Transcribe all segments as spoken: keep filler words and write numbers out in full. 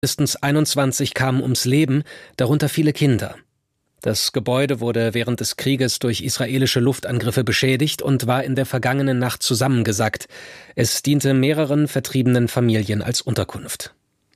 Mindestens einundzwanzig kamen ums Leben, darunter viele Kinder. Das Gebäude wurde während des Krieges durch israelische Luftangriffe beschädigt und war in der vergangenen Nacht zusammengesackt. Es diente mehreren vertriebenen Familien als Unterkunft.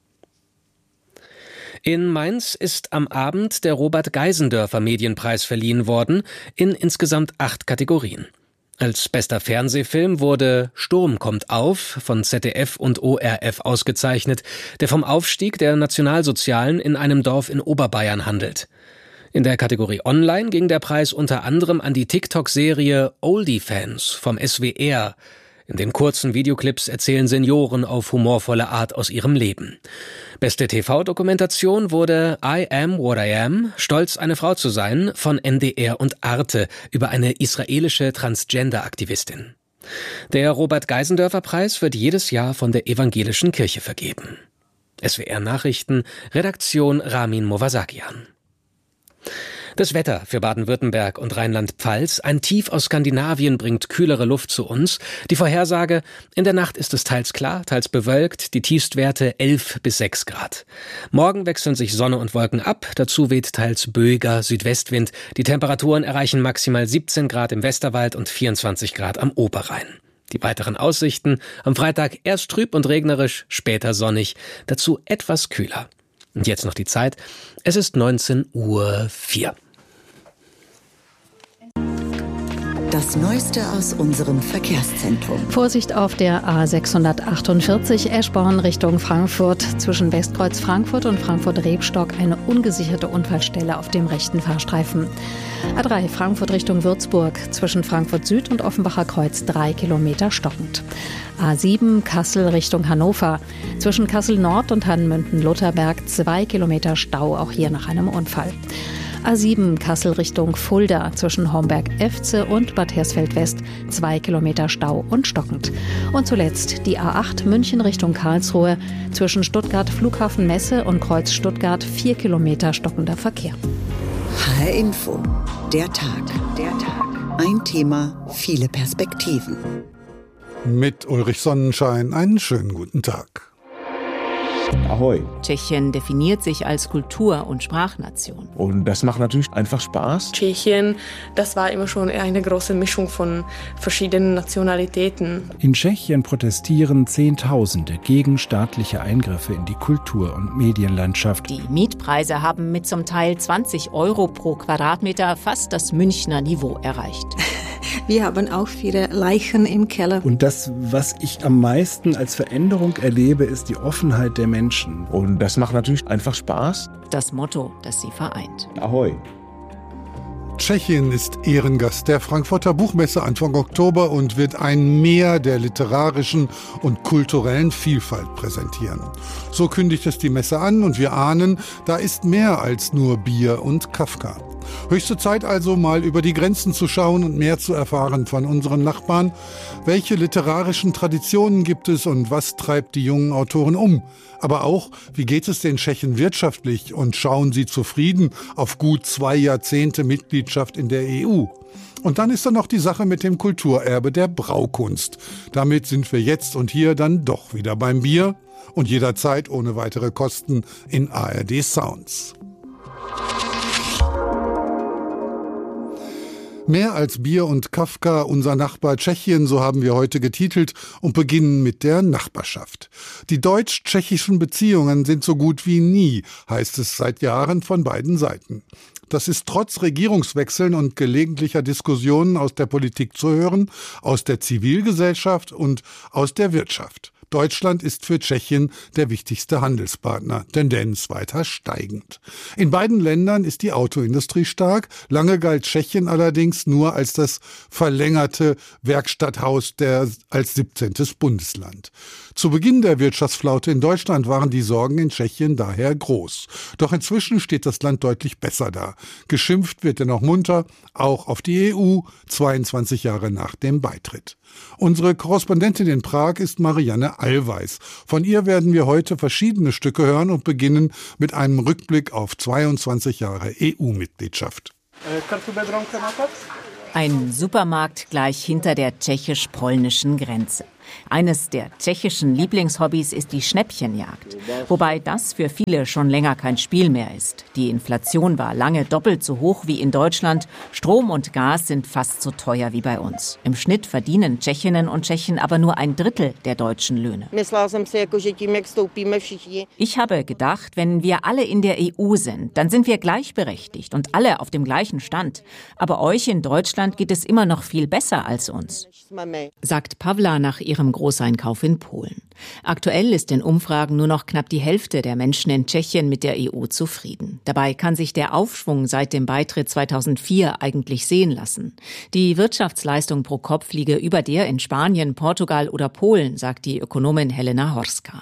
In Mainz ist am Abend der Robert-Geisendörfer-Medienpreis verliehen worden, in insgesamt acht Kategorien. Als bester Fernsehfilm wurde Sturm kommt auf von Z D F und O R F ausgezeichnet, der vom Aufstieg der Nationalsozialen in einem Dorf in Oberbayern handelt. In der Kategorie Online ging der Preis unter anderem an die TikTok-Serie Oldie-Fans vom S W R. In den kurzen Videoclips erzählen Senioren auf humorvolle Art aus ihrem Leben. Beste T V-Dokumentation wurde I Am What I Am, stolz eine Frau zu sein, von N D R und Arte über eine israelische Transgender-Aktivistin. Der Robert-Geisendörfer-Preis wird jedes Jahr von der Evangelischen Kirche vergeben. S W R-Nachrichten, Redaktion Ramin Mowasakian. Das Wetter für Baden-Württemberg und Rheinland-Pfalz. Ein Tief aus Skandinavien bringt kühlere Luft zu uns. Die Vorhersage: In der Nacht ist es teils klar, teils bewölkt. Die Tiefstwerte elf bis sechs Grad. Morgen wechseln sich Sonne und Wolken ab. Dazu weht teils böiger Südwestwind. Die Temperaturen erreichen maximal siebzehn Grad im Westerwald und vierundzwanzig Grad am Oberrhein. Die weiteren Aussichten: Am Freitag erst trüb und regnerisch, später sonnig. Dazu etwas kühler. Und jetzt noch die Zeit. Es ist neunzehn Uhr vier. Das Neueste aus unserem Verkehrszentrum. Vorsicht auf der A sechshundertachtundvierzig Eschborn Richtung Frankfurt. Zwischen Westkreuz Frankfurt und Frankfurt-Rebstock eine ungesicherte Unfallstelle auf dem rechten Fahrstreifen. A drei Frankfurt Richtung Würzburg. Zwischen Frankfurt Süd und Offenbacher Kreuz drei Kilometer stockend. A sieben Kassel Richtung Hannover. Zwischen Kassel Nord und Hanmünden-Lutherberg zwei Kilometer Stau, auch hier nach einem Unfall. A sieben Kassel Richtung Fulda, zwischen Homberg-Efze und Bad Hersfeld-West zwei Kilometer Stau und stockend. Und zuletzt die A acht München Richtung Karlsruhe, zwischen Stuttgart Flughafen Messe und Kreuz Stuttgart vier Kilometer stockender Verkehr. H R Info, der Tag. Der Tag. Ein Thema, viele Perspektiven. Mit Ulrich Sonnenschein einen schönen guten Tag. Ahoi. Tschechien definiert sich als Kultur- und Sprachnation. Und das macht natürlich einfach Spaß. Tschechien, das war immer schon eine große Mischung von verschiedenen Nationalitäten. In Tschechien protestieren Zehntausende gegen staatliche Eingriffe in die Kultur- und Medienlandschaft. Die Mietpreise haben mit zum Teil zwanzig Euro pro Quadratmeter fast das Münchner Niveau erreicht. Wir haben auch viele Leichen im Keller. Und das, was ich am meisten als Veränderung erlebe, ist die Offenheit der Menschen. Und das macht natürlich einfach Spaß. Das Motto, das sie vereint. Ahoi. Tschechien ist Ehrengast der Frankfurter Buchmesse Anfang Oktober und wird ein Meer der literarischen und kulturellen Vielfalt präsentieren. So kündigt es die Messe an und wir ahnen, da ist mehr als nur Bier und Kafka. Höchste Zeit also, mal über die Grenzen zu schauen und mehr zu erfahren von unseren Nachbarn. Welche literarischen Traditionen gibt es und was treibt die jungen Autoren um? Aber auch, wie geht es den Tschechen wirtschaftlich und schauen sie zufrieden auf gut zwei Jahrzehnte Mitgliedschaft in der E U? Und dann ist da noch die Sache mit dem Kulturerbe der Braukunst. Damit sind wir jetzt und hier dann doch wieder beim Bier und jederzeit ohne weitere Kosten in A R D Sounds. Mehr als Bier und Kafka, unser Nachbar Tschechien, so haben wir heute getitelt und beginnen mit der Nachbarschaft. Die deutsch-tschechischen Beziehungen sind so gut wie nie, heißt es seit Jahren von beiden Seiten. Das ist trotz Regierungswechseln und gelegentlicher Diskussionen aus der Politik zu hören, aus der Zivilgesellschaft und aus der Wirtschaft. Deutschland ist für Tschechien der wichtigste Handelspartner, Tendenz weiter steigend. In beiden Ländern ist die Autoindustrie stark, lange galt Tschechien allerdings nur als das verlängerte Werkstatthaus der, als siebzehntes Bundesland. Zu Beginn der Wirtschaftsflaute in Deutschland waren die Sorgen in Tschechien daher groß. Doch inzwischen steht das Land deutlich besser da. Geschimpft wird dennoch munter, auch auf die E U, zweiundzwanzig Jahre nach dem Beitritt. Unsere Korrespondentin in Prag ist Marianne Allweis. Von ihr werden wir heute verschiedene Stücke hören und beginnen mit einem Rückblick auf zweiundzwanzig Jahre E U-Mitgliedschaft. Ein Supermarkt gleich hinter der tschechisch-polnischen Grenze. Eines der tschechischen Lieblingshobbys ist die Schnäppchenjagd. Wobei das für viele schon länger kein Spiel mehr ist. Die Inflation war lange doppelt so hoch wie in Deutschland. Strom und Gas sind fast so teuer wie bei uns. Im Schnitt verdienen Tschechinnen und Tschechen aber nur ein Drittel der deutschen Löhne. Ich habe gedacht, wenn wir alle in der E U sind, dann sind wir gleichberechtigt und alle auf dem gleichen Stand. Aber euch in Deutschland geht es immer noch viel besser als uns, sagt Pawla nach ihrem Großeinkauf in Polen. Aktuell ist in Umfragen nur noch knapp die Hälfte der Menschen in Tschechien mit der E U zufrieden. Dabei kann sich der Aufschwung seit dem Beitritt zweitausendvier eigentlich sehen lassen. Die Wirtschaftsleistung pro Kopf liege über der in Spanien, Portugal oder Polen, sagt die Ökonomin Helena Horska.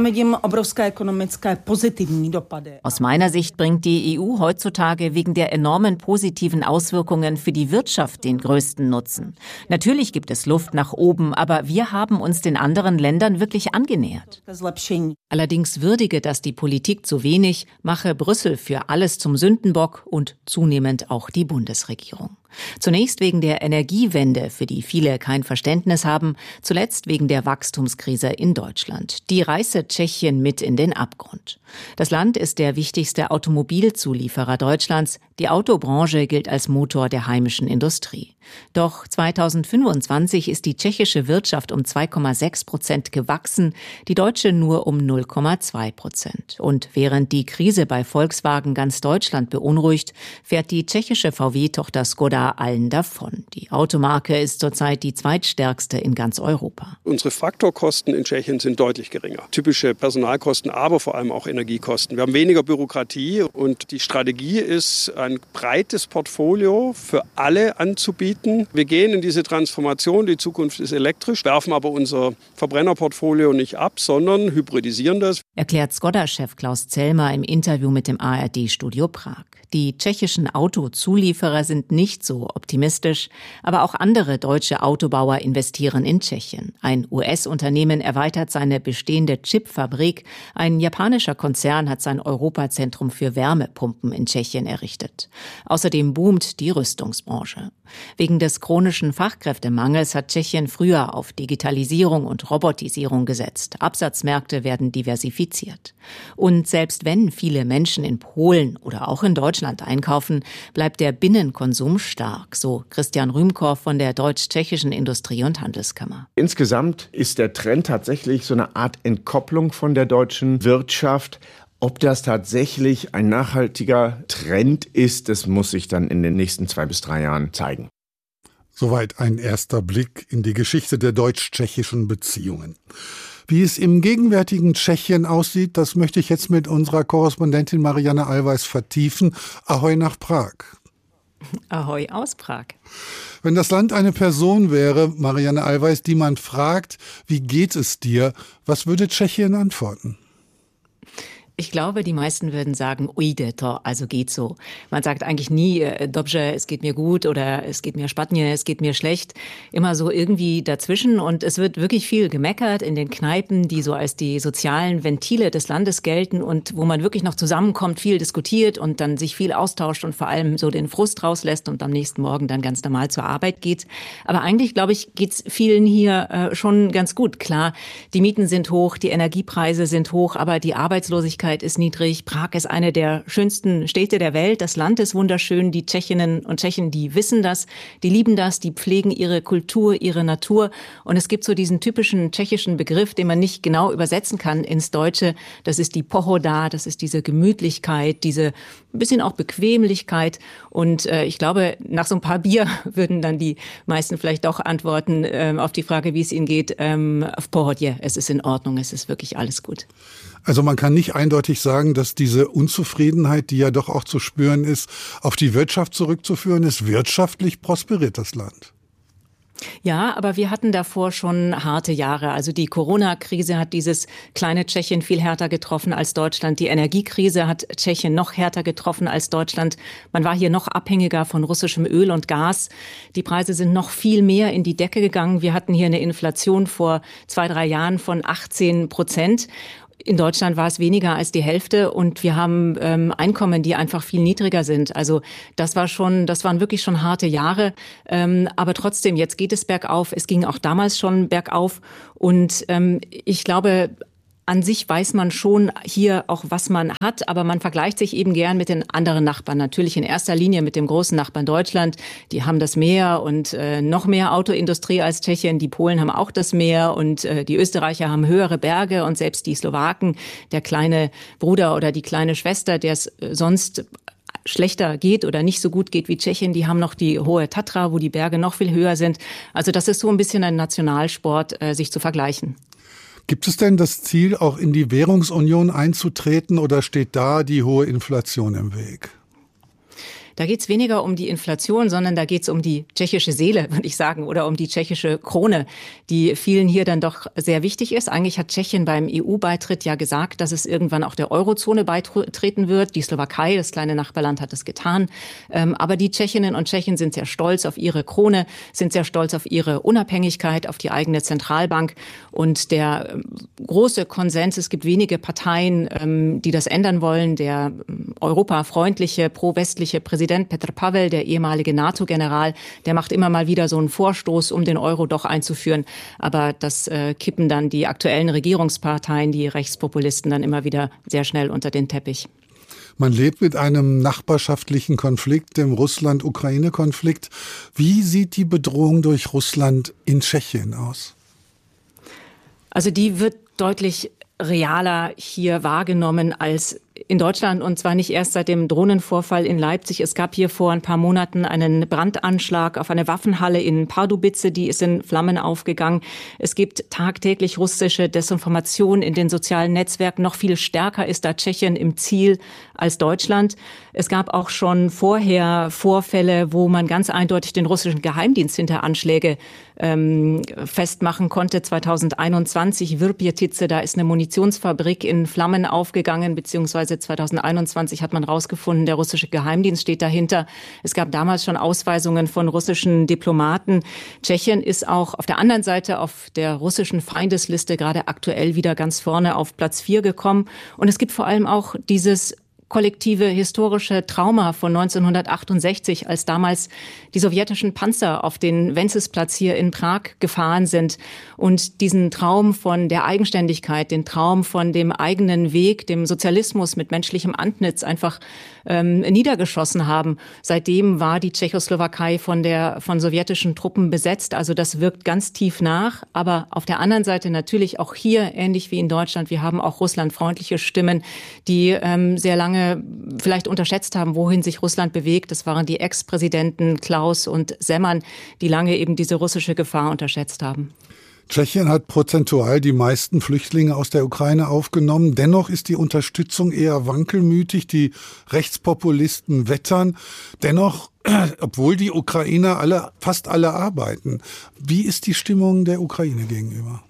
Aus meiner Sicht bringt die E U heutzutage wegen der enormen positiven Auswirkungen für die Wirtschaft den größten Nutzen. Natürlich gibt es Luft nach oben, aber wir haben uns den anderen Ländern wirklich angenähert. Allerdings würdige das die Politik zu wenig, mache Brüssel für alles zum Sündenbock und zunehmend auch die Bundesregierung. Zunächst wegen der Energiewende, für die viele kein Verständnis haben, zuletzt wegen der Wachstumskrise in Deutschland. Die reiße Tschechien mit in den Abgrund. Das Land ist der wichtigste Automobilzulieferer Deutschlands. Die Autobranche gilt als Motor der heimischen Industrie. Doch zweitausendfünfundzwanzig ist die tschechische Wirtschaft um zwei Komma sechs Prozent gewachsen, die deutsche nur um null Komma zwei Prozent. Und während die Krise bei Volkswagen ganz Deutschland beunruhigt, fährt die tschechische V W-Tochter Skoda allen davon. Die Automarke ist zurzeit die zweitstärkste in ganz Europa. Unsere Faktorkosten in Tschechien sind deutlich geringer. Typische Personalkosten, aber vor allem auch Energiekosten. Wir haben weniger Bürokratie und die Strategie ist, ein breites Portfolio für alle anzubieten. Wir gehen in diese Transformation, die Zukunft ist elektrisch, werfen aber unser Verbrennerportfolio nicht ab, sondern hybridisieren das. Erklärt Skoda-Chef Klaus Zellmer im Interview mit dem A R D-Studio Prag. Die tschechischen Autozulieferer sind nicht so optimistisch, aber auch andere deutsche Autobauer investieren in Tschechien. Ein U S-Unternehmen erweitert seine bestehende Chipfabrik. Ein japanischer Konzern hat sein Europazentrum für Wärmepumpen in Tschechien errichtet. Außerdem boomt die Rüstungsbranche. Wegen des chronischen Fachkräftemangels hat Tschechien früher auf Digitalisierung und Robotisierung gesetzt. Absatzmärkte werden diversifiziert. Und selbst wenn viele Menschen in Polen oder auch in Deutschland einkaufen, bleibt der Binnenkonsum stark, so Christian Rühmkorff von der Deutsch-Tschechischen Industrie- und Handelskammer. Insgesamt ist der Trend tatsächlich so eine Art Entkopplung von der deutschen Wirtschaft. Ob das tatsächlich ein nachhaltiger Trend ist, das muss sich dann in den nächsten zwei bis drei Jahren zeigen. Soweit ein erster Blick in die Geschichte der deutsch-tschechischen Beziehungen. Wie es im gegenwärtigen Tschechien aussieht, das möchte ich jetzt mit unserer Korrespondentin Marianne Allweis vertiefen. Ahoi nach Prag. Ahoi aus Prag. Wenn das Land eine Person wäre, Marianne Allweis, die man fragt, wie geht es dir, was würde Tschechien antworten? Ich glaube, die meisten würden sagen, ujde to, also geht so. Man sagt eigentlich nie, dobrze, es geht mir gut oder es geht mir špatně, es geht mir schlecht. Immer so irgendwie dazwischen und es wird wirklich viel gemeckert in den Kneipen, die so als die sozialen Ventile des Landes gelten und wo man wirklich noch zusammenkommt, viel diskutiert und dann sich viel austauscht und vor allem so den Frust rauslässt und am nächsten Morgen dann ganz normal zur Arbeit geht. Aber eigentlich, glaube ich, geht's vielen hier äh, schon ganz gut. Klar, die Mieten sind hoch, die Energiepreise sind hoch, aber die Arbeitslosigkeit ist niedrig. Prag ist eine der schönsten Städte der Welt. Das Land ist wunderschön. Die Tschechinnen und Tschechen, die wissen das, die lieben das, die pflegen ihre Kultur, ihre Natur. Und es gibt so diesen typischen tschechischen Begriff, den man nicht genau übersetzen kann ins Deutsche. Das ist die Pohoda, das ist diese Gemütlichkeit, diese ein bisschen auch Bequemlichkeit. Und äh, ich glaube, nach so ein paar Bier würden dann die meisten vielleicht doch antworten äh, auf die Frage, wie es ihnen geht. Ähm, auf Pohodje, es ist in Ordnung, es ist wirklich alles gut. Also man kann nicht eindeutig sagen, dass diese Unzufriedenheit, die ja doch auch zu spüren ist, auf die Wirtschaft zurückzuführen ist. Wirtschaftlich prosperiert das Land. Ja, aber wir hatten davor schon harte Jahre. Also die Corona-Krise hat dieses kleine Tschechien viel härter getroffen als Deutschland. Die Energiekrise hat Tschechien noch härter getroffen als Deutschland. Man war hier noch abhängiger von russischem Öl und Gas. Die Preise sind noch viel mehr in die Decke gegangen. Wir hatten hier eine Inflation vor zwei, drei Jahren von achtzehn Prozent. in Deutschland war es weniger als die Hälfte und wir haben ähm, Einkommen, die einfach viel niedriger sind. Also das war schon, das waren wirklich schon harte Jahre. Ähm, aber trotzdem, jetzt geht es bergauf. Es ging auch damals schon bergauf. Und ähm, ich glaube, an sich weiß man schon hier auch, was man hat, aber man vergleicht sich eben gern mit den anderen Nachbarn. Natürlich in erster Linie mit dem großen Nachbarn Deutschland. Die haben das Meer und äh, noch mehr Autoindustrie als Tschechien. Die Polen haben auch das Meer und äh, die Österreicher haben höhere Berge und selbst die Slowaken, der kleine Bruder oder die kleine Schwester, der es äh, sonst schlechter geht oder nicht so gut geht wie Tschechien, die haben noch die hohe Tatra, wo die Berge noch viel höher sind. Also das ist so ein bisschen ein Nationalsport, äh, sich zu vergleichen. Gibt es denn das Ziel, auch in die Währungsunion einzutreten oder steht da die hohe Inflation im Weg? Da geht es weniger um die Inflation, sondern da geht es um die tschechische Seele, würde ich sagen, oder um die tschechische Krone, die vielen hier dann doch sehr wichtig ist. Eigentlich hat Tschechien beim E U-Beitritt ja gesagt, dass es irgendwann auch der Eurozone beitreten wird. Die Slowakei, das kleine Nachbarland, hat es getan. Aber die Tschechinnen und Tschechen sind sehr stolz auf ihre Krone, sind sehr stolz auf ihre Unabhängigkeit, auf die eigene Zentralbank. Und der große Konsens, es gibt wenige Parteien, die das ändern wollen. Der europafreundliche, pro-westliche Präsident Petr Pavel, der ehemalige NATO-General, der macht immer mal wieder so einen Vorstoß, um den Euro doch einzuführen. Aber das äh, kippen dann die aktuellen Regierungsparteien, die Rechtspopulisten, dann immer wieder sehr schnell unter den Teppich. Man lebt mit einem nachbarschaftlichen Konflikt, dem Russland-Ukraine-Konflikt. Wie sieht die Bedrohung durch Russland in Tschechien aus? Also die wird deutlich realer hier wahrgenommen als in Deutschland, und zwar nicht erst seit dem Drohnenvorfall in Leipzig. Es gab hier vor ein paar Monaten einen Brandanschlag auf eine Waffenhalle in Pardubice, die ist in Flammen aufgegangen. Es gibt tagtäglich russische Desinformation in den sozialen Netzwerken. Noch viel stärker ist da Tschechien im Ziel als Deutschland. Es gab auch schon vorher Vorfälle, wo man ganz eindeutig den russischen Geheimdienst hinter Anschläge ähm, festmachen konnte. zweitausendeinundzwanzig, Virpjetice, da ist eine Munitionsfabrik in Flammen aufgegangen, beziehungsweise zweitausendeinundzwanzig hat man rausgefunden, der russische Geheimdienst steht dahinter. Es gab damals schon Ausweisungen von russischen Diplomaten. Tschechien ist auch auf der anderen Seite auf der russischen Feindesliste gerade aktuell wieder ganz vorne auf Platz vier gekommen. Und es gibt vor allem auch dieses kollektive historische Trauma von neunzehnhundertachtundsechzig, als damals die sowjetischen Panzer auf den Wenzelsplatz hier in Prag gefahren sind und diesen Traum von der Eigenständigkeit, den Traum von dem eigenen Weg, dem Sozialismus mit menschlichem Antlitz einfach ähm, niedergeschossen haben. Seitdem war die Tschechoslowakei von der von sowjetischen Truppen besetzt. Also das wirkt ganz tief nach. Aber auf der anderen Seite natürlich auch hier, ähnlich wie in Deutschland, wir haben auch russlandfreundliche Stimmen, die ähm, sehr lange vielleicht unterschätzt haben, wohin sich Russland bewegt. Das waren die Ex-Präsidenten Klaus und Semmern, die lange eben diese russische Gefahr unterschätzt haben. Tschechien hat prozentual die meisten Flüchtlinge aus der Ukraine aufgenommen. Dennoch ist die Unterstützung eher wankelmütig. Die Rechtspopulisten wettern. Dennoch, obwohl die Ukrainer alle, fast alle arbeiten. Wie ist die Stimmung der Ukraine gegenüber?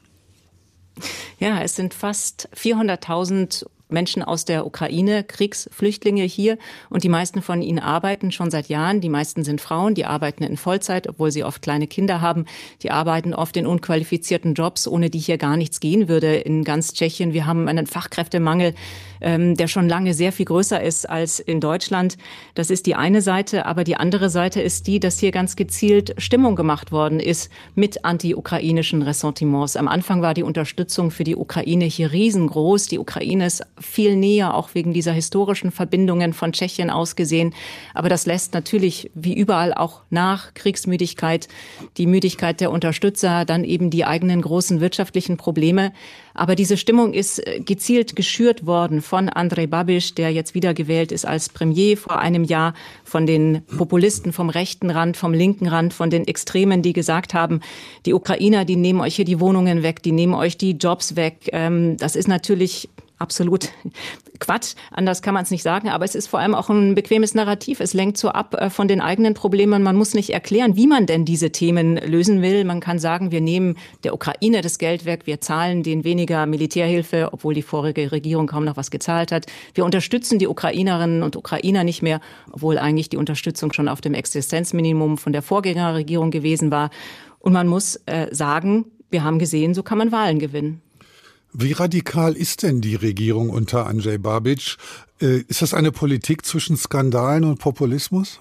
Ja, es sind fast vierhunderttausend Menschen aus der Ukraine, Kriegsflüchtlinge hier, und die meisten von ihnen arbeiten schon seit Jahren. Die meisten sind Frauen, die arbeiten in Vollzeit, obwohl sie oft kleine Kinder haben. Die arbeiten oft in unqualifizierten Jobs, ohne die hier gar nichts gehen würde in ganz Tschechien. Wir haben einen Fachkräftemangel, ähm, der schon lange sehr viel größer ist als in Deutschland. Das ist die eine Seite, aber die andere Seite ist die, dass hier ganz gezielt Stimmung gemacht worden ist mit anti-ukrainischen Ressentiments. Am Anfang war die Unterstützung für die Ukraine hier riesengroß. Die Ukraine ist viel näher, auch wegen dieser historischen Verbindungen von Tschechien aus gesehen. Aber das lässt natürlich wie überall auch nach. Kriegsmüdigkeit, die Müdigkeit der Unterstützer, dann eben die eigenen großen wirtschaftlichen Probleme. Aber diese Stimmung ist gezielt geschürt worden von Andrej Babiš, der jetzt wiedergewählt ist als Premier vor einem Jahr, von den Populisten vom rechten Rand, vom linken Rand, von den Extremen, die gesagt haben, die Ukrainer, die nehmen euch hier die Wohnungen weg, die nehmen euch die Jobs weg. Das ist natürlich absolut Quatsch, anders kann man es nicht sagen, aber es ist vor allem auch ein bequemes Narrativ. Es lenkt so ab von den eigenen Problemen. Man muss nicht erklären, wie man denn diese Themen lösen will. Man kann sagen, wir nehmen der Ukraine das Geld weg, wir zahlen denen weniger Militärhilfe, obwohl die vorige Regierung kaum noch was gezahlt hat. Wir unterstützen die Ukrainerinnen und Ukrainer nicht mehr, obwohl eigentlich die Unterstützung schon auf dem Existenzminimum von der Vorgängerregierung gewesen war. Und man muss äh, sagen, wir haben gesehen, so kann man Wahlen gewinnen. Wie radikal ist denn die Regierung unter Andrej Babiš? Ist das eine Politik zwischen Skandalen und Populismus?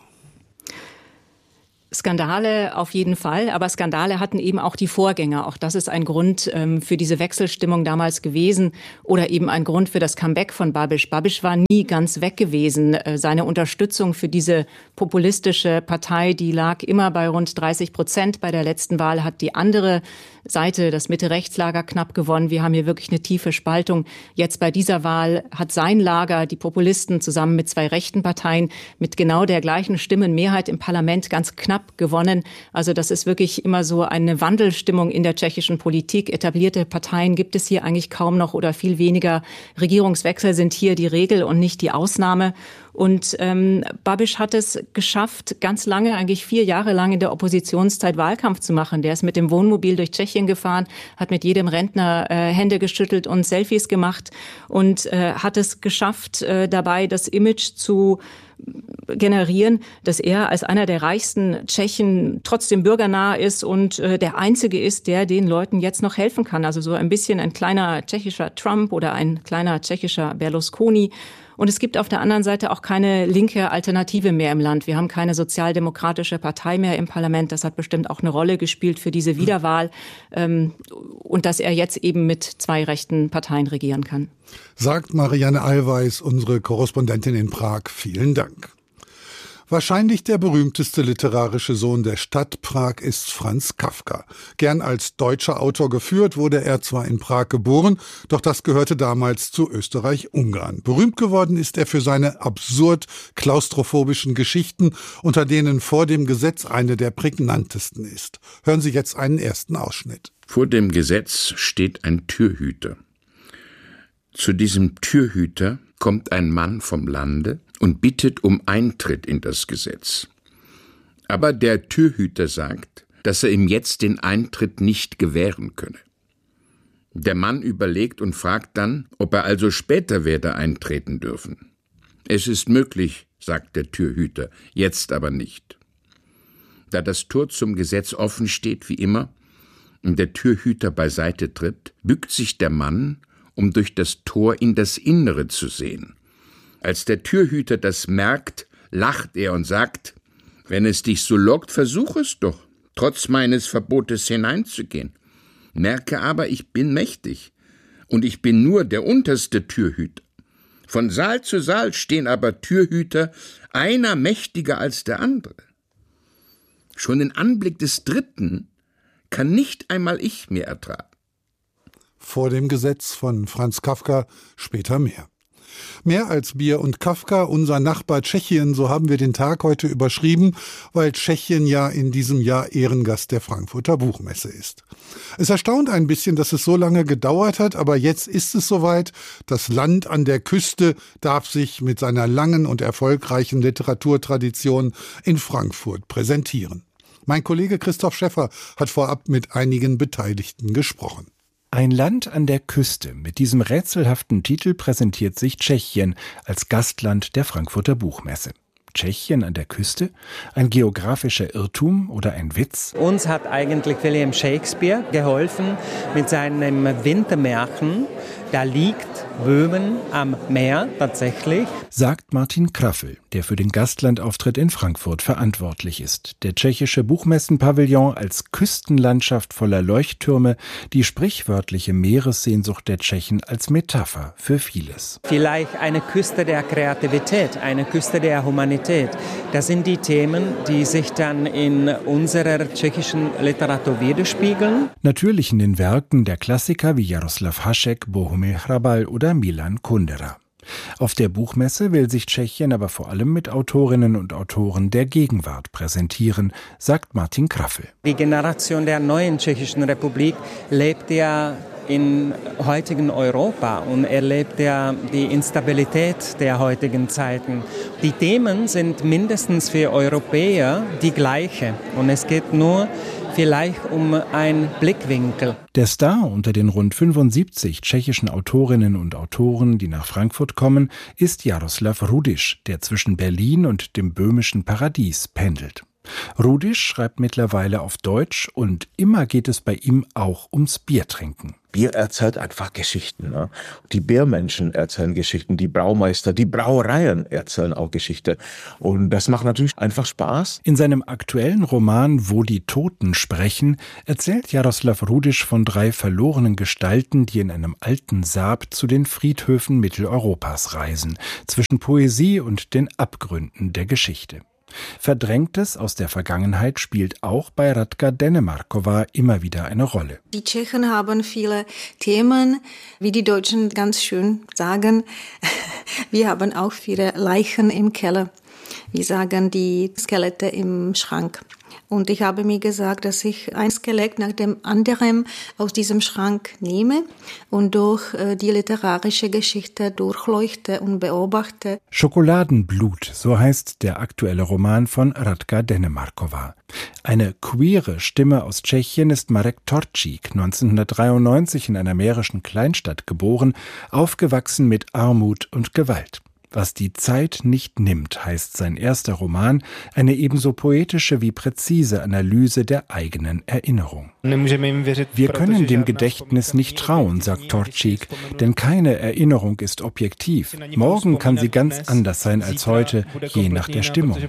Skandale auf jeden Fall, aber Skandale hatten eben auch die Vorgänger. Auch das ist ein Grund ähm, für diese Wechselstimmung damals gewesen oder eben ein Grund für das Comeback von Babiš. Babiš war nie ganz weg gewesen. Äh, seine Unterstützung für diese populistische Partei, die lag immer bei rund dreißig Prozent. Bei der letzten Wahl hat die andere Seite, das Mitte-Rechts-Lager, knapp gewonnen. Wir haben hier wirklich eine tiefe Spaltung. Jetzt bei dieser Wahl hat sein Lager, die Populisten, zusammen mit zwei rechten Parteien mit genau der gleichen Stimmenmehrheit im Parlament ganz knapp gewonnen. Also das ist wirklich immer so eine Wandelstimmung in der tschechischen Politik. Etablierte Parteien gibt es hier eigentlich kaum noch oder viel weniger. Regierungswechsel sind hier die Regel und nicht die Ausnahme. Und ähm, Babiš hat es geschafft, ganz lange, eigentlich vier Jahre lang in der Oppositionszeit Wahlkampf zu machen. Der ist mit dem Wohnmobil durch Tschechien gefahren, hat mit jedem Rentner äh, Hände geschüttelt und Selfies gemacht und äh, hat es geschafft, äh, dabei das Image zu generieren, dass er als einer der reichsten Tschechen trotzdem bürgernah ist und äh, der Einzige ist, der den Leuten jetzt noch helfen kann. Also so ein bisschen ein kleiner tschechischer Trump oder ein kleiner tschechischer Berlusconi. Und es gibt auf der anderen Seite auch keine linke Alternative mehr im Land. Wir haben keine sozialdemokratische Partei mehr im Parlament. Das hat bestimmt auch eine Rolle gespielt für diese Wiederwahl. Ähm, und dass er jetzt eben mit zwei rechten Parteien regieren kann. Sagt Marianne Allweis, unsere Korrespondentin in Prag. Vielen Dank. Wahrscheinlich der berühmteste literarische Sohn der Stadt Prag ist Franz Kafka. Gern als deutscher Autor geführt, wurde er zwar in Prag geboren, doch das gehörte damals zu Österreich-Ungarn. Berühmt geworden ist er für seine absurd klaustrophobischen Geschichten, unter denen Vor dem Gesetz eine der prägnantesten ist. Hören Sie jetzt einen ersten Ausschnitt. Vor dem Gesetz steht ein Türhüter. Zu diesem Türhüter kommt ein Mann vom Lande und bittet um Eintritt in das Gesetz. Aber der Türhüter sagt, dass er ihm jetzt den Eintritt nicht gewähren könne. Der Mann überlegt und fragt dann, ob er also später werde eintreten dürfen. Es ist möglich, sagt der Türhüter, jetzt aber nicht. Da das Tor zum Gesetz offen steht, wie immer, und der Türhüter beiseite tritt, bückt sich der Mann, um durch das Tor in das Innere zu sehen. Als der Türhüter das merkt, lacht er und sagt, wenn es dich so lockt, versuch es doch, trotz meines Verbotes hineinzugehen. Merke aber, ich bin mächtig und ich bin nur der unterste Türhüter. Von Saal zu Saal stehen aber Türhüter, einer mächtiger als der andere. Schon den Anblick des Dritten kann nicht einmal ich mehr ertragen. Vor dem Gesetz von Franz Kafka, später mehr. Mehr als Bier und Kafka, unser Nachbar Tschechien, so haben wir den Tag heute überschrieben, weil Tschechien ja in diesem Jahr Ehrengast der Frankfurter Buchmesse ist. Es erstaunt ein bisschen, dass es so lange gedauert hat, aber jetzt ist es soweit. Das Land an der Küste darf sich mit seiner langen und erfolgreichen Literaturtradition in Frankfurt präsentieren. Mein Kollege Christoph Schäffer hat vorab mit einigen Beteiligten gesprochen. Ein Land an der Küste. Mit diesem rätselhaften Titel präsentiert sich Tschechien als Gastland der Frankfurter Buchmesse. Tschechien an der Küste? Ein geografischer Irrtum oder ein Witz? Uns hat eigentlich William Shakespeare geholfen mit seinem Wintermärchen. Da liegt Böhmen am Meer tatsächlich. Sagt Martin Kraffel, der für den Gastlandauftritt in Frankfurt verantwortlich ist. Der tschechische Buchmessenpavillon als Küstenlandschaft voller Leuchttürme, die sprichwörtliche Meeressehnsucht der Tschechen als Metapher für vieles. Vielleicht eine Küste der Kreativität, eine Küste der Humanität. Das sind die Themen, die sich dann in unserer tschechischen Literatur widerspiegeln. Natürlich in den Werken der Klassiker wie Jaroslav Hašek, Bohumil Hrabal oder Milan Kundera. Auf der Buchmesse will sich Tschechien aber vor allem mit Autorinnen und Autoren der Gegenwart präsentieren, sagt Martin Kraffel. Die Generation der neuen Tschechischen Republik lebt ja im heutigen Europa und erlebt ja die Instabilität der heutigen Zeiten. Die Themen sind mindestens für Europäer die gleiche und es geht nur vielleicht um einen Blickwinkel. Der Star unter den rund fünfundsiebzig tschechischen Autorinnen und Autoren, die nach Frankfurt kommen, ist Jaroslav Rudiš, der zwischen Berlin und dem böhmischen Paradies pendelt. Rudisch schreibt mittlerweile auf Deutsch und immer geht es bei ihm auch ums Biertrinken. Bier erzählt einfach Geschichten. Ne? Die Biermenschen erzählen Geschichten, die Braumeister, die Brauereien erzählen auch Geschichte. Und das macht natürlich einfach Spaß. In seinem aktuellen Roman Wo die Toten sprechen erzählt Jaroslav Rudisch von drei verlorenen Gestalten, die in einem alten Sarg zu den Friedhöfen Mitteleuropas reisen, zwischen Poesie und den Abgründen der Geschichte. Verdrängtes aus der Vergangenheit spielt auch bei Radka Dennemarkova immer wieder eine Rolle. Die Tschechen haben viele Themen, wie die Deutschen ganz schön sagen. Wir haben auch viele Leichen im Keller. Wir sagen die Skelette im Schrank. Und ich habe mir gesagt, dass ich ein Skelett nach dem anderen aus diesem Schrank nehme und durch die literarische Geschichte durchleuchte und beobachte. Schokoladenblut, so heißt der aktuelle Roman von Radka Dennemarkova. Eine queere Stimme aus Tschechien ist Marek Torčík, neunzehnhundertdreiundneunzig in einer mährischen Kleinstadt geboren, aufgewachsen mit Armut und Gewalt. Was die Zeit nicht nimmt, heißt sein erster Roman, eine ebenso poetische wie präzise Analyse der eigenen Erinnerung. Wir können dem Gedächtnis nicht trauen, sagt Torčík, denn keine Erinnerung ist objektiv. Morgen kann sie ganz anders sein als heute, je nach der Stimmung.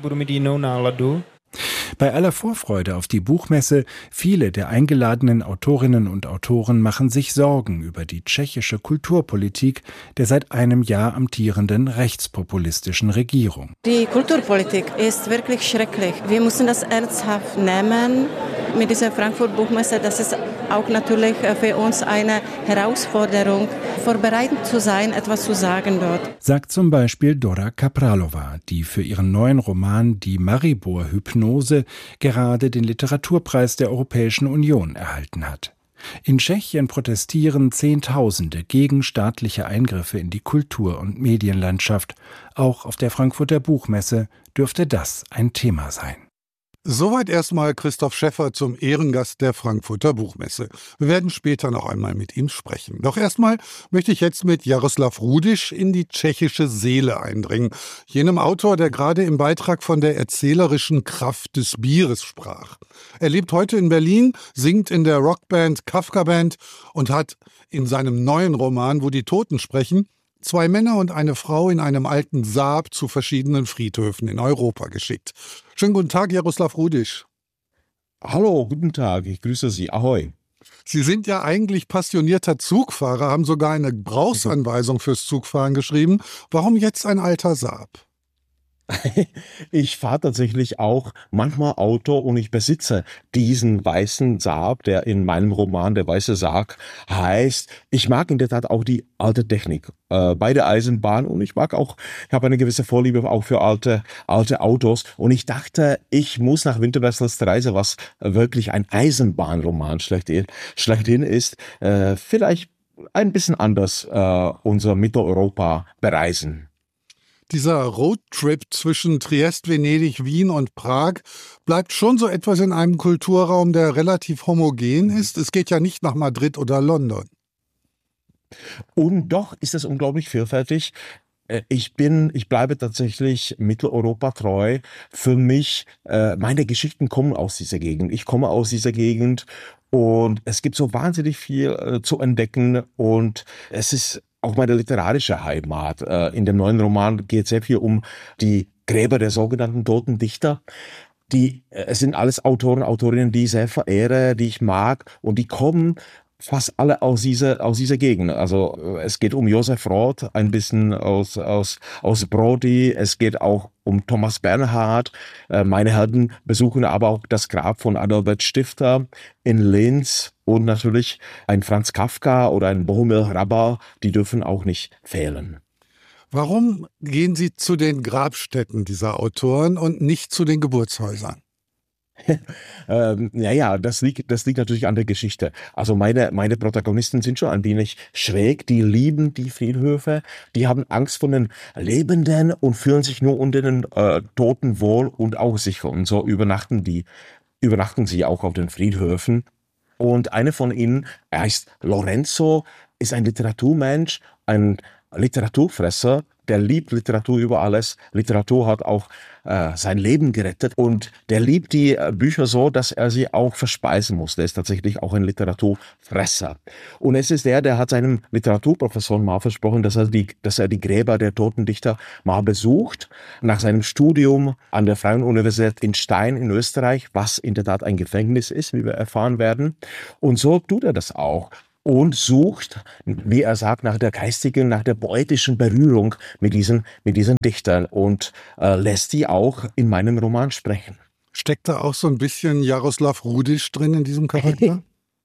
Bei aller Vorfreude auf die Buchmesse, viele der eingeladenen Autorinnen und Autoren machen sich Sorgen über die tschechische Kulturpolitik der seit einem Jahr amtierenden rechtspopulistischen Regierung. Die Kulturpolitik ist wirklich schrecklich. Wir müssen das ernsthaft nehmen mit dieser Frankfurt-Buchmesse. Das ist auch natürlich für uns eine Herausforderung, vorbereitet zu sein, etwas zu sagen dort. Sagt zum Beispiel Dora Kapralova, die für ihren neuen Roman Die Maribor-Hypnose gerade den Literaturpreis der Europäischen Union erhalten hat. In Tschechien protestieren Zehntausende gegen staatliche Eingriffe in die Kultur- und Medienlandschaft. Auch auf der Frankfurter Buchmesse dürfte das ein Thema sein. Soweit erstmal Christoph Schäffer zum Ehrengast der Frankfurter Buchmesse. Wir werden später noch einmal mit ihm sprechen. Doch erstmal möchte ich jetzt mit Jaroslav Rudisch in die tschechische Seele eindringen. Jenem Autor, der gerade im Beitrag von der erzählerischen Kraft des Bieres sprach. Er lebt heute in Berlin, singt in der Rockband Kafka Band und hat in seinem neuen Roman Wo die Toten sprechen zwei Männer und eine Frau in einem alten Saab zu verschiedenen Friedhöfen in Europa geschickt. Schönen guten Tag, Jaroslav Rudisch. Hallo, guten Tag, ich grüße Sie. Ahoi. Sie sind ja eigentlich passionierter Zugfahrer, haben sogar eine Gebrauchsanweisung fürs Zugfahren geschrieben. Warum jetzt ein alter Saab? Ich fahre tatsächlich auch manchmal Auto und ich besitze diesen weißen Saab, der in meinem Roman Der weiße Sarg heißt. Ich mag in der Tat auch die alte Technik äh, bei der Eisenbahn und ich mag auch, ich habe eine gewisse Vorliebe auch für alte alte Autos und ich dachte, ich muss nach Winterwessels Reise, was wirklich ein Eisenbahnroman schlechthin, schlechthin ist, äh, vielleicht ein bisschen anders äh, unser Mitteleuropa bereisen. Dieser Roadtrip zwischen Triest, Venedig, Wien und Prag bleibt schon so etwas in einem Kulturraum, der relativ homogen ist. Es geht ja nicht nach Madrid oder London. Und doch ist es unglaublich vielfältig. Ich bin, ich bleibe tatsächlich Mitteleuropa treu. Für mich, äh, meine Geschichten kommen aus dieser Gegend. Ich komme aus dieser Gegend und es gibt so wahnsinnig viel äh, zu entdecken und es ist auch meine literarische Heimat. In dem neuen Roman geht es sehr viel um die Gräber der sogenannten toten Dichter. Die, es sind alles Autoren, Autorinnen, die ich sehr verehre, die ich mag und die kommen fast alle aus dieser, aus dieser Gegend. Also es geht um Josef Roth, ein bisschen aus, aus, aus Brody. Es geht auch um Thomas Bernhard. Meine Helden besuchen aber auch das Grab von Adalbert Stifter in Linz. Und natürlich ein Franz Kafka oder ein Bohumil Hrabal, die dürfen auch nicht fehlen. Warum gehen Sie zu den Grabstätten dieser Autoren und nicht zu den Geburtshäusern? ähm, naja, das liegt, das liegt natürlich an der Geschichte. Also meine, meine Protagonisten sind schon ein wenig schräg, die lieben die Friedhöfe, die haben Angst vor den Lebenden und fühlen sich nur unter den äh, Toten wohl und auch sicher. Und so übernachten die, übernachten sie auch auf den Friedhöfen. Und eine von ihnen, er heißt Lorenzo, ist ein Literaturmensch, ein Literaturfresser, der liebt Literatur über alles. Literatur hat auch äh, sein Leben gerettet und der liebt die äh, Bücher so, dass er sie auch verspeisen muss. Der ist tatsächlich auch ein Literaturfresser. Und es ist der, der hat seinem Literaturprofessor mal versprochen, dass er die, dass er die Gräber der toten Dichter mal besucht. Nach seinem Studium an der Freien Universität in Stein in Österreich, was in der Tat ein Gefängnis ist, wie wir erfahren werden. Und so tut er das auch. Und sucht, wie er sagt, nach der geistigen, nach der poetischen Berührung mit diesen, mit diesen Dichtern und äh, lässt die auch in meinem Roman sprechen. Steckt da auch so ein bisschen Jaroslav Rudisch drin in diesem Charakter?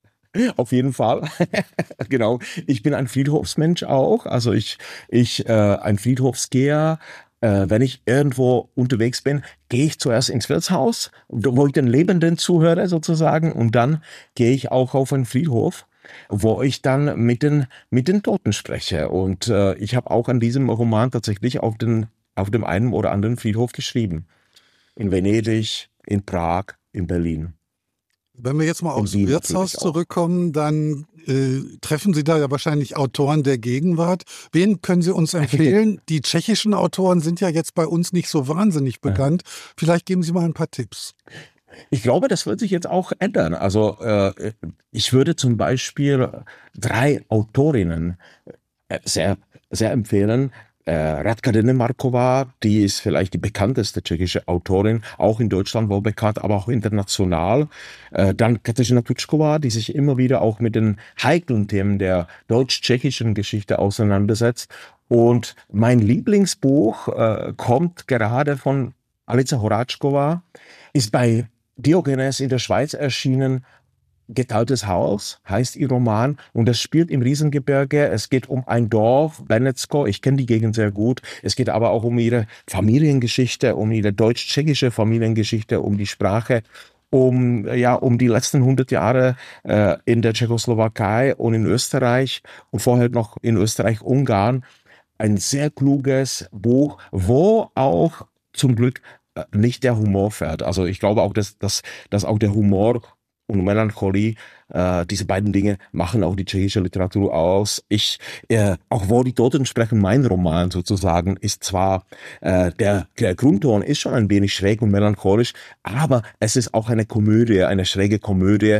Auf jeden Fall. Genau. Ich bin ein Friedhofsmensch auch. Also ich, ich äh, ein Friedhofsgeher. Äh, wenn ich irgendwo unterwegs bin, gehe ich zuerst ins Wirtshaus, wo ich den Lebenden zuhöre sozusagen, und dann gehe ich auch auf einen Friedhof, wo ich dann mit den, mit den Toten spreche. Und äh, ich habe auch an diesem Roman tatsächlich auf, den, auf dem einen oder anderen Friedhof geschrieben. In Venedig, in Prag, in Berlin. Wenn wir jetzt mal aufs Wirtshaus zurückkommen, dann äh, treffen Sie da ja wahrscheinlich Autoren der Gegenwart. Wen können Sie uns empfehlen? Die tschechischen Autoren sind ja jetzt bei uns nicht so wahnsinnig bekannt. Vielleicht geben Sie mal ein paar Tipps. Ich glaube, das wird sich jetzt auch ändern. Also äh, ich würde zum Beispiel drei Autorinnen äh, sehr, sehr empfehlen. Äh, Radka Dennemarková, die ist vielleicht die bekannteste tschechische Autorin, auch in Deutschland wohl bekannt, aber auch international. Äh, dann Kateřina Tučková, die sich immer wieder auch mit den heiklen Themen der deutsch-tschechischen Geschichte auseinandersetzt. Und mein Lieblingsbuch äh, kommt gerade von Alice Horáčková, ist bei Diogenes in der Schweiz erschienen. Geteiltes Haus heißt ihr Roman, und das spielt im Riesengebirge. Es geht um ein Dorf, Benecko, ich kenne die Gegend sehr gut. Es geht aber auch um ihre Familiengeschichte, um ihre deutsch-tschechische Familiengeschichte, um die Sprache, um, ja, um die letzten hundert Jahre äh, in der Tschechoslowakei und in Österreich und vorher noch in Österreich-Ungarn. Ein sehr kluges Buch, wo auch zum Glück nicht der Humor fährt. Also ich glaube auch, dass, dass, dass auch der Humor und Melancholie, äh, diese beiden Dinge machen auch die tschechische Literatur aus. Ich, äh, auch wo die Toten sprechen, mein Roman sozusagen, ist zwar, äh, der, der Grundton ist schon ein wenig schräg und melancholisch, aber es ist auch eine Komödie, eine schräge Komödie,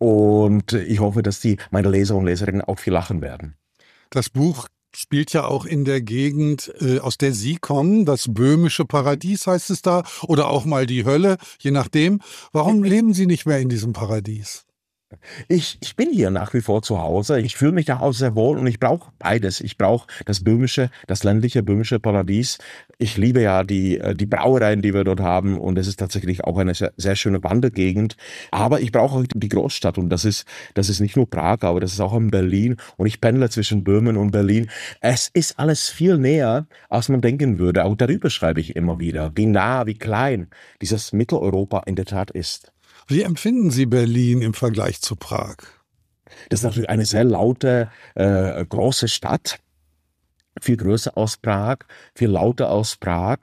und ich hoffe, dass die, meine Leser und Leserinnen auch viel lachen werden. Das Buch spielt ja auch in der Gegend, äh, aus der Sie kommen. Das böhmische Paradies heißt es da, oder auch mal die Hölle, je nachdem. Warum leben Sie nicht mehr in diesem Paradies? Ich, ich bin hier nach wie vor zu Hause. Ich fühle mich da auch sehr wohl und ich brauche beides. Ich brauche das böhmische, das ländliche böhmische Paradies. Ich liebe ja die, die Brauereien, die wir dort haben, und es ist tatsächlich auch eine sehr, sehr schöne Wandergegend. Aber ich brauche auch die Großstadt, und das ist, das ist nicht nur Prag, aber das ist auch in Berlin, und ich pendle zwischen Böhmen und Berlin. Es ist alles viel näher, als man denken würde. Auch darüber schreibe ich immer wieder, wie nah, wie klein dieses Mitteleuropa in der Tat ist. Wie empfinden Sie Berlin im Vergleich zu Prag? Das ist natürlich eine sehr laute, äh, große Stadt, viel größer als Prag, viel lauter als Prag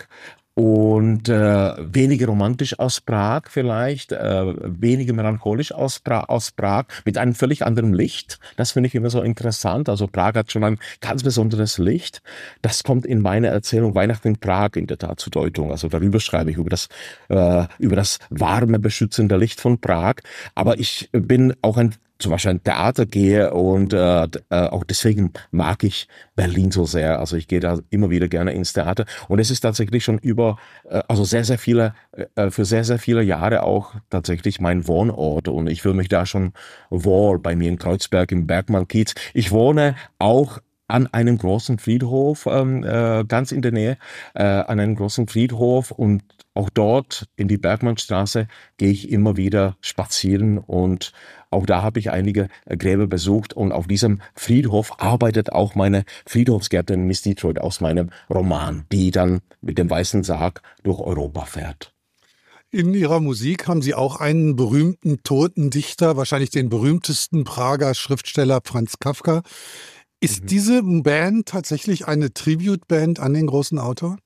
und äh, weniger romantisch als Prag vielleicht, äh, weniger melancholisch als, pra- als Prag, mit einem völlig anderen Licht. Das finde ich immer so interessant. Also Prag hat schon ein ganz besonderes Licht. Das kommt in meiner Erzählung Weihnachten in Prag in der Tat zur Deutung. Also darüber schreibe ich, über das, äh, über das warme, beschützende Licht von Prag. Aber ich bin auch ein zum Beispiel ein Theater gehe, und äh, auch deswegen mag ich Berlin so sehr. Also ich gehe da immer wieder gerne ins Theater, und es ist tatsächlich schon über, äh, also sehr, sehr viele, äh, für sehr, sehr viele Jahre auch tatsächlich mein Wohnort, und ich fühle mich da schon wohl bei mir in Kreuzberg im Bergmann-Kiez. Ich wohne auch an einem großen Friedhof, ähm, äh, ganz in der Nähe, äh, an einem großen Friedhof, und auch dort in die Bergmannstraße gehe ich immer wieder spazieren, und auch da habe ich einige Gräber besucht, und auf diesem Friedhof arbeitet auch meine Friedhofsgärtnerin Miss Detroit aus meinem Roman, die dann mit dem weißen Sarg durch Europa fährt. In Ihrer Musik haben Sie auch einen berühmten toten Dichter, wahrscheinlich den berühmtesten Prager Schriftsteller Franz Kafka. Ist mhm. diese Band tatsächlich eine Tribute-Band an den großen Autor?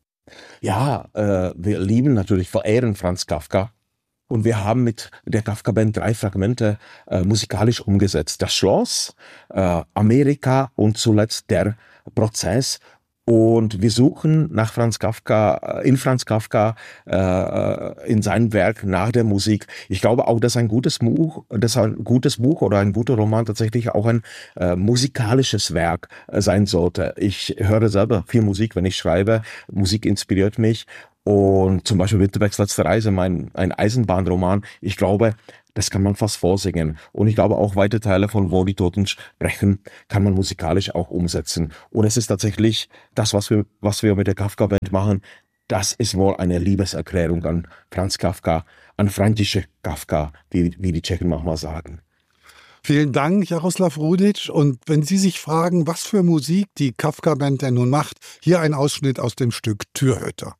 Ja, äh, wir lieben natürlich, verehren Franz Kafka. Und wir haben mit der Kafka-Band drei Fragmente äh, musikalisch umgesetzt. Das Schloss, äh, Amerika und zuletzt der Prozess. Und wir suchen nach Franz Kafka, in Franz Kafka, äh, in seinem Werk nach der Musik. Ich glaube auch, dass ein gutes Buch, dass ein gutes Buch oder ein guter Roman tatsächlich auch ein äh, musikalisches Werk äh, sein sollte. Ich höre selber viel Musik, wenn ich schreibe. Musik inspiriert mich. Und zum Beispiel Winterbecks letzte Reise, mein, ein Eisenbahnroman. Ich glaube, das kann man fast vorsingen. Und ich glaube auch weite Teile von Wo die Toten sprechen, kann man musikalisch auch umsetzen. Und es ist tatsächlich das, was wir, was wir mit der Kafka-Band machen. Das ist wohl eine Liebeserklärung an Franz Kafka, an František Kafka, wie, wie die Tschechen manchmal sagen. Vielen Dank, Jaroslav Rudic. Und wenn Sie sich fragen, was für Musik die Kafka-Band denn nun macht, hier ein Ausschnitt aus dem Stück Türhüter.